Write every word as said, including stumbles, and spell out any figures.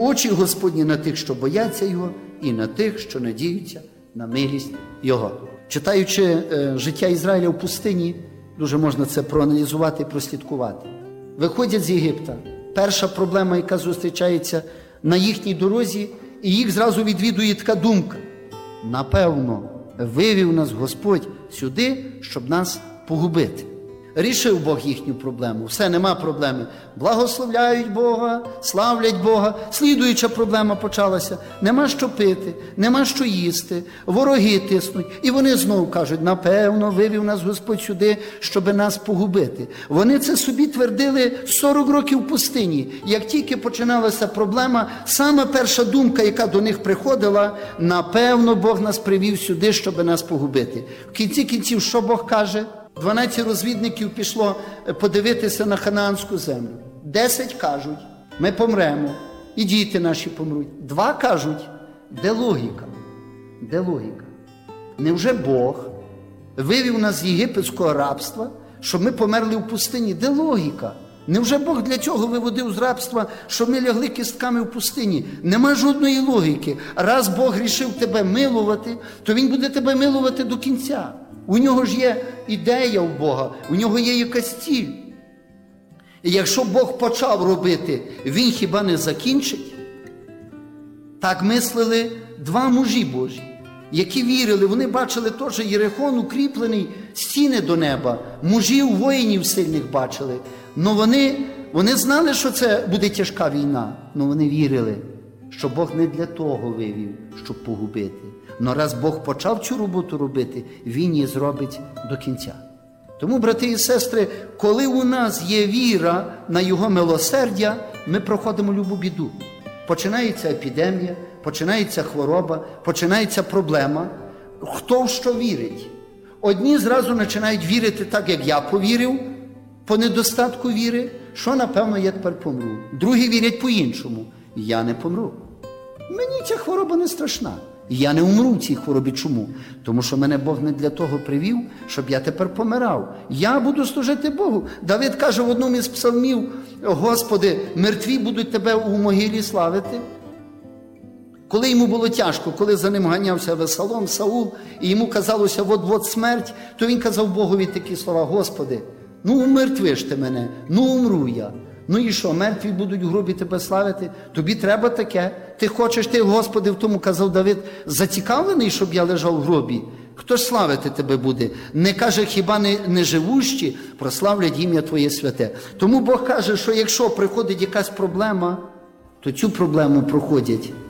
очі Господні на тих, що бояться Його, і на тих, що надіються на милість Його. Читаючи е, життя Ізраїля в пустині, дуже можна це проаналізувати і прослідкувати. Виходять з Єгипта. Перша проблема, яка зустрічається на їхній дорозі, і їх зразу відвідує така думка. Напевно, вивів нас Господь сюди, щоб нас погубити. Рішив Бог їхню проблему. Все, нема проблеми. Благословляють Бога, славлять Бога. Слідуюча проблема почалася. Нема що пити, нема що їсти, вороги тиснуть. І вони знову кажуть, напевно, вивів нас Господь сюди, щоб нас погубити. Вони це собі твердили сорок років в пустині. Як тільки починалася проблема, саме перша думка, яка до них приходила, напевно, Бог нас привів сюди, щоб нас погубити. В кінці кінців, що Бог каже? Дванадцять розвідників пішло подивитися на ханаанську землю. Десять кажуть, ми помремо, і діти наші помруть. Два кажуть, де логіка? Де логіка? Невже Бог вивів нас з єгипетського рабства, щоб ми померли в пустині? Де логіка? Невже Бог для цього виводив з рабства, щоб ми лягли кістками в пустині? Нема жодної логіки. Раз Бог рішив тебе милувати, то Він буде тебе милувати до кінця. У нього ж є ідея у Бога, у нього є якась ціль. І якщо Бог почав робити, Він хіба не закінчить? Так мислили два мужі Божі, які вірили, вони бачили теж Єрихон укріплений, стіни до неба, мужів, воїнів сильних бачили. Но вони, вони знали, що це буде тяжка війна, але вони вірили, що Бог не для того вивів, щоб погубити. Но раз Бог почав цю роботу робити, Він її зробить до кінця. Тому, брати і сестри, коли у нас є віра на Його милосердя, ми проходимо любу біду. Починається епідемія, починається хвороба, починається проблема. Хто в що вірить? Одні зразу починають вірити так, як я повірив, по недостатку віри, що, напевно, я тепер помру. Другі вірять по-іншому. Я не помру. Мені ця хвороба не страшна. Я не умру в цій хворобі. Чому? Тому що мене Бог не для того привів, щоб я тепер помирав. Я буду служити Богу. Давид каже в одному із псалмів, Господи, мертві будуть Тебе у могилі славити. Коли йому було тяжко, коли за ним ганявся Авесалом, Саул, і йому казалося, от-вот смерть, то він казав Богові такі слова, Господи, ну умертвиш ти мене, ну умру я. Ну і що, мертві будуть в гробі тебе славити? Тобі треба таке. Ти хочеш, ти, Господи, в тому казав Давид, зацікавлений, щоб я лежав в гробі? Хто ж славити тебе буде? Не каже, хіба не, не живущі прославлять ім'я Твоє святе. Тому Бог каже, що якщо приходить якась проблема, то цю проблему проходять